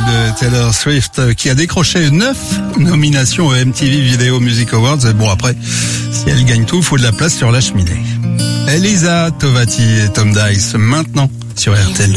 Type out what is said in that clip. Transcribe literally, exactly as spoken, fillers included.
de Taylor Swift qui a décroché neuf nominations aux M T V Video Music Awards. Bon, après, si elle gagne tout, il faut de la place sur la cheminée. Elisa Tovati et Tom Dice maintenant sur R T L.